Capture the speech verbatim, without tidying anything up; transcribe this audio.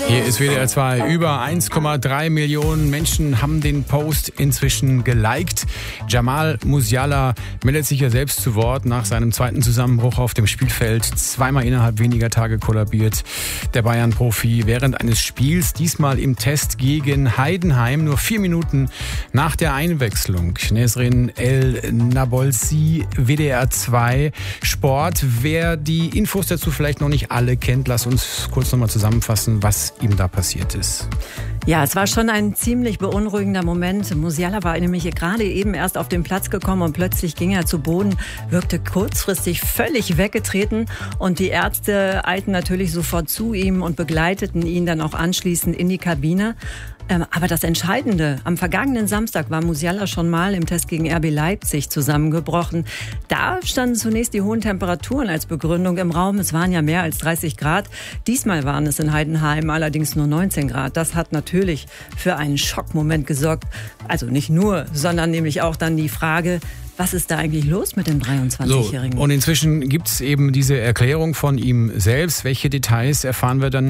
Hier ist W D R zwei. Über eins Komma drei Millionen Menschen haben den Post inzwischen geliked. Jamal Musiala meldet sich ja selbst zu Wort nach seinem zweiten Zusammenbruch auf dem Spielfeld. Zweimal innerhalb weniger Tage kollabiert der Bayern-Profi während eines Spiels, diesmal im Test gegen Heidenheim, nur vier Minuten nach der Einwechslung. Nesrin El Nabolsi, W D R zwei Sport. Wer die Infos dazu vielleicht noch nicht alle kennt, lass uns kurz nochmal zusammenfassen, was ihm da passiert ist. Ja, es war schon ein ziemlich beunruhigender Moment. Musiala war nämlich gerade eben erst auf den Platz gekommen und plötzlich ging er zu Boden, wirkte kurzfristig völlig weggetreten und die Ärzte eilten natürlich sofort zu ihm und begleiteten ihn dann auch anschließend in die Kabine. Aber das Entscheidende, am vergangenen Samstag war Musiala schon mal im Test gegen R B Leipzig zusammengebrochen. Da standen zunächst die hohen Temperaturen als Begründung im Raum. Es waren ja mehr als dreißig Grad. Diesmal waren es in Heidenheim allerdings nur neunzehn Grad. Das hat natürlich für einen Schockmoment gesorgt. Also nicht nur, sondern nämlich auch dann die Frage, was ist da eigentlich los mit dem dreiundzwanzigjährigen? So, und inzwischen gibt es eben diese Erklärung von ihm selbst. Welche Details erfahren wir dann